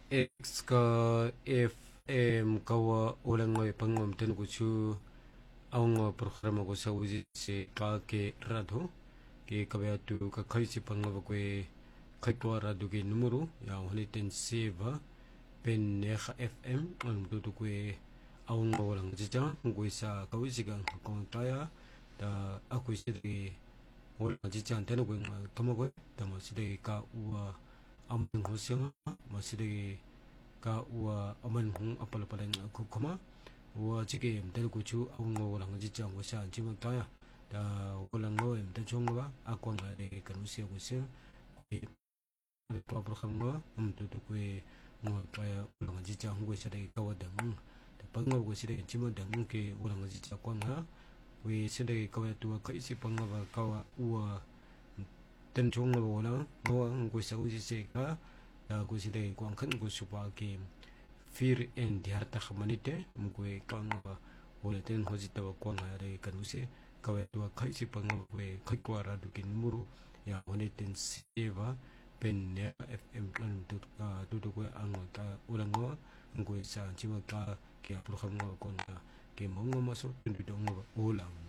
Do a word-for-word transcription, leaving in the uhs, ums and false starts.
X ka F M kawa ulang ngoy pangom ten ko chu ang programa ko sa uji se ka ke radho ke kabya tu ka khai si pangwa ko e khai ko radho ke numero ya honi ten seva pen ne F M ang tu tu ko e ang ulang jija ko sa ka uji gang ko taya da ako si de ulang jija ten ko tamo ko tamo si de ka u am ho siang ma si de ka ua aman hung apal palang aku koma ua chike mtel kuchu au ngo lang ji chang ko sa chi mak ta ya da ulang ngo em ta chong ba aku nga de kan usia ko sia e pa pro kham ngo um tu tu kwe ngo pa ya ulang ji chang ko sa de ka wa dang da pa ngo ko si de chi mo dang ke ulang ji cha kwa nga we si de ka wa tu ka isi pa ngo ba ka wa ua ten chong ngo la ngo ko sa usi se ka da ko si de kwang khan ko su pa ke fir en di harta khamanite mukwe kang ba wala ten hojita ba kwang are kanuse kawe tu khai si pang we khai kwa ra du kin muru ya one ten seva pen ne F M plan tu ka tu tu ko ang ka ulang ngo ngwe sa chima ka ke apro kham ngo kon ka ke mongo maso tu tu ngo ulang